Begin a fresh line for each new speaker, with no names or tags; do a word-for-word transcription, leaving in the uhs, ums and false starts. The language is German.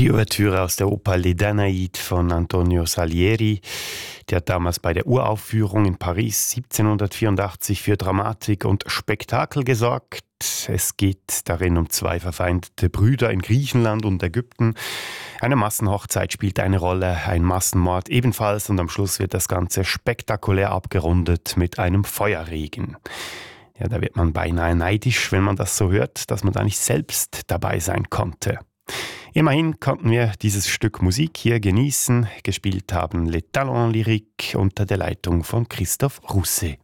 Die Ouvertüre aus der Oper Les Danaïdes von Antonio Salieri, die hat damals bei der Uraufführung in Paris siebzehnhundertvierundachtzig für Dramatik und Spektakel gesorgt. Es geht darin um zwei verfeindete Brüder in Griechenland und Ägypten. Eine Massenhochzeit spielt eine Rolle, ein Massenmord ebenfalls und am Schluss wird das Ganze spektakulär abgerundet mit einem Feuerregen. Ja, da wird man beinahe neidisch, wenn man das so hört, dass man da nicht selbst dabei sein konnte. Immerhin konnten wir dieses Stück Musik hier genießen. Gespielt haben Les Talents Lyriques unter der Leitung von Christophe Rousset.